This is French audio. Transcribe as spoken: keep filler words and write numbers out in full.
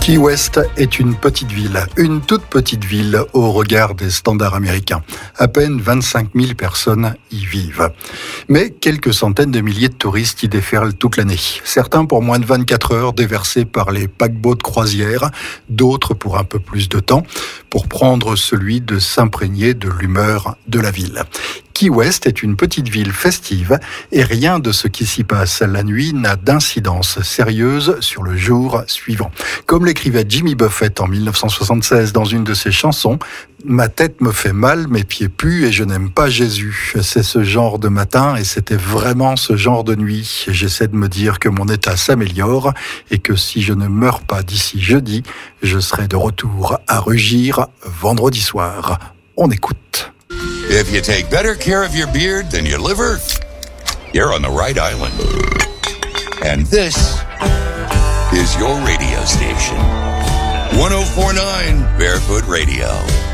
Key West est une petite ville, une toute petite ville au regard des standards américains. À peine vingt-cinq mille personnes y vivent. Mais quelques centaines de milliers de touristes y déferlent toute l'année. Certains pour moins de vingt-quatre heures déversés par les paquebots de croisière, d'autres pour un peu plus de temps, pour prendre celui de s'imprégner de l'humeur de la ville. Key West est une petite ville festive et rien de ce qui s'y passe la nuit n'a d'incidence sérieuse sur le jour suivant. Comme l'écrivait Jimmy Buffett en dix-neuf cent soixante-seize dans une de ses chansons, « Ma tête me fait mal, mes pieds puent et je n'aime pas Jésus ». C'est ce genre de matin et c'était vraiment ce genre de nuit. J'essaie de me dire que mon état s'améliore et que si je ne meurs pas d'ici jeudi, je serai de retour à rugir vendredi soir. On écoute. If you take better care of your beard than your liver, you're on the right island. And this is your radio station. one oh four point nine Barefoot Radio.